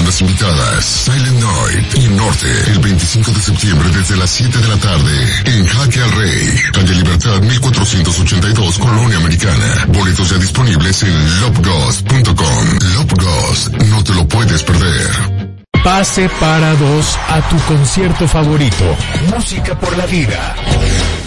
bandas invitadas, Silent Night y Norte, el 25 de septiembre desde las 7 de la tarde, en Jaque al Rey, calle Libertad 1482, Colonia Americana. Boletos ya disponibles en lopghost.com. Lopghost, no te lo puedes perder. Pase para dos a tu concierto favorito. Música por la vida.